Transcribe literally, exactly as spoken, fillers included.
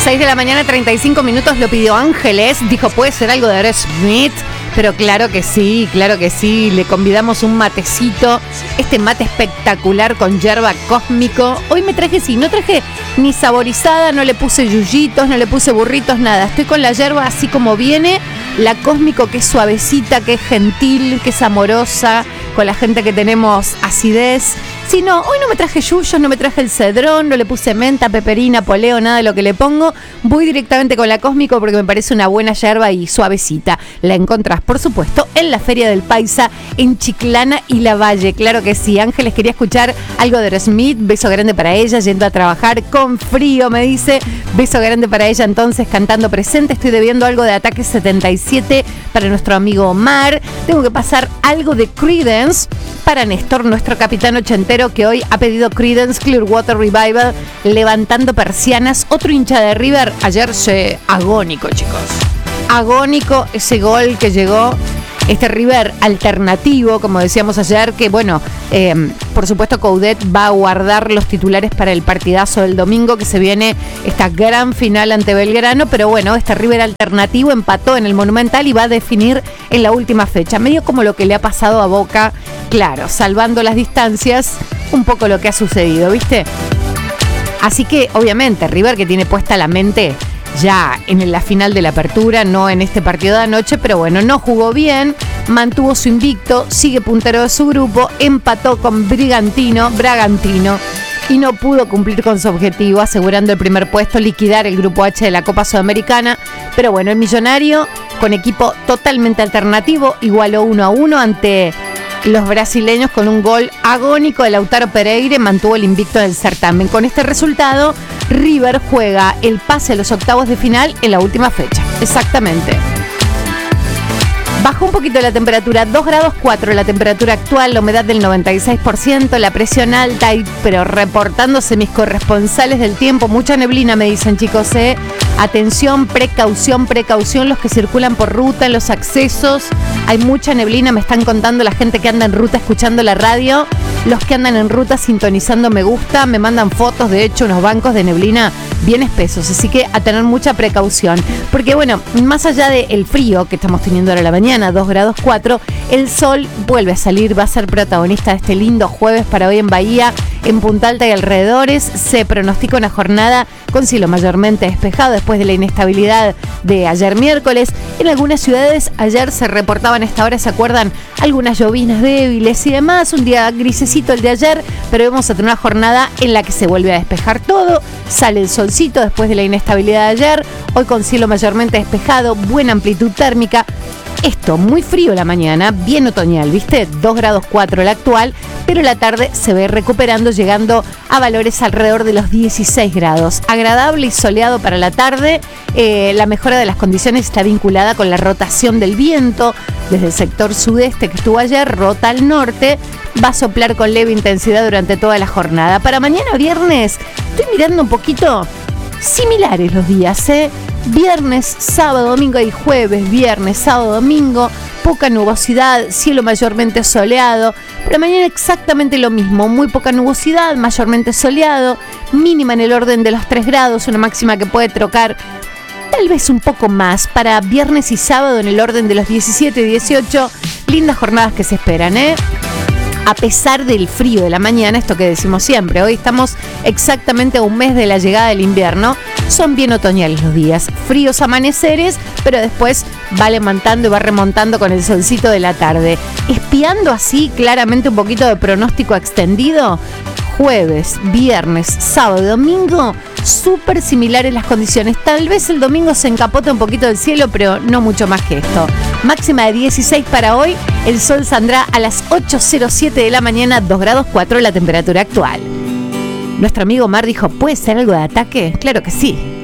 seis de la mañana, treinta y cinco minutos, lo pidió Ángeles. Dijo, ¿puede ser algo de Aerosmith? Pero claro que sí, claro que sí. Le convidamos un matecito. Este mate espectacular con yerba cósmico. Hoy me traje, sí, no traje ni saborizada, no le puse yuyitos, no le puse burritos, nada. Estoy con la yerba así como viene. La cósmico, que es suavecita, que es gentil, que es amorosa, con la gente que tenemos acidez. Si no, hoy no me traje yuyos, no me traje el cedrón, no le puse menta, peperina, poleo, nada de lo que le pongo. Voy directamente con la cósmico porque me parece una buena yerba y suavecita. La encontrás, por supuesto, en la Feria del Paisa, en Chiclana y La Valle. Claro que sí. Ángeles quería escuchar algo de Aerosmith. Beso grande para ella, yendo a trabajar con frío, me dice. Beso grande para ella, entonces, cantando presente. Estoy debiendo algo de Ataque setenta y siete para nuestro amigo Omar. Tengo que pasar algo de Creedence para Néstor, nuestro capitán ochentero, que hoy ha pedido Creedence Clearwater Revival, Levantando Persianas. Otro hincha de River ayer se agónico, chicos. Agónico ese gol que llegó. Este River alternativo, como decíamos ayer, que bueno, eh, por supuesto Coudet va a guardar los titulares para el partidazo del domingo, que se viene esta gran final ante Belgrano, pero bueno, este River alternativo empató en el Monumental y va a definir en la última fecha, medio como lo que le ha pasado a Boca, claro, salvando las distancias, un poco lo que ha sucedido, ¿viste? Así que obviamente River, que tiene puesta la mente ya en la final de la apertura, no en este partido de anoche, pero bueno, no jugó bien, mantuvo su invicto, sigue puntero de su grupo, empató con Bragantino, Bragantino y no pudo cumplir con su objetivo, asegurando el primer puesto, liquidar el grupo H de la Copa Sudamericana. Pero bueno, el Millonario, con equipo totalmente alternativo, igualó uno a uno ante los brasileños con un gol agónico de Lautaro Pereira, mantuvo el invicto del certamen. Con este resultado, River juega el pase a los octavos de final en la última fecha. Exactamente. Bajó un poquito la temperatura, dos grados cuatro la temperatura actual, la humedad del noventa y seis por ciento, la presión alta, y, pero reportándose mis corresponsales del tiempo, mucha neblina me dicen, chicos, eh. Atención, precaución, precaución, los que circulan por ruta, en los accesos, hay mucha neblina, me están contando la gente que anda en ruta escuchando la radio, los que andan en ruta sintonizando me gusta, me mandan fotos, de hecho, unos bancos de neblina bien espesos, así que a tener mucha precaución, porque bueno, más allá del frío que estamos teniendo ahora a la mañana, dos grados cuatro, el sol vuelve a salir, va a ser protagonista de este lindo jueves para hoy en Bahía, en Punta Alta y alrededores. Se pronostica una jornada con cielo mayormente despejado después de la inestabilidad de ayer miércoles. En algunas ciudades ayer se reportaban a esta hora, ¿se acuerdan? Algunas llovinas débiles y demás, un día grisecito el de ayer, pero vamos a tener una jornada en la que se vuelve a despejar todo, sale el solcito después de la inestabilidad de ayer, hoy con cielo mayormente despejado, buena amplitud térmica. Esto, muy frío la mañana, bien otoñal, ¿viste? dos grados cuatro la actual, pero la tarde se ve recuperando, llegando a valores alrededor de los dieciséis grados. Agradable y soleado para la tarde. Eh, la mejora de las condiciones está vinculada con la rotación del viento. Desde el sector sudeste que estuvo ayer, rota al norte. Va a soplar con leve intensidad durante toda la jornada. Para mañana viernes, estoy mirando un poquito similares los días, ¿eh? Viernes, sábado, domingo y jueves, viernes, sábado, domingo, poca nubosidad, cielo mayormente soleado, pero mañana exactamente lo mismo, muy poca nubosidad, mayormente soleado, mínima en el orden de los tres grados, una máxima que puede trocar tal vez un poco más para viernes y sábado en el orden de los diecisiete y dieciocho, lindas jornadas que se esperan, ¿eh? A pesar del frío de la mañana, esto que decimos siempre, hoy estamos exactamente a un mes de la llegada del invierno, son bien otoñales los días, fríos amaneceres, pero después va levantando y va remontando con el solcito de la tarde. Espiando así claramente un poquito de pronóstico extendido, jueves, viernes, sábado y domingo, súper similares las condiciones. Tal vez el domingo se encapota un poquito del cielo, pero no mucho más que esto. Máxima de dieciséis para hoy, el sol saldrá a las ocho cero siete de la mañana, dos grados cuatro la temperatura actual. Nuestro amigo Mar dijo, ¿puede ser algo de Ataque? Claro que sí.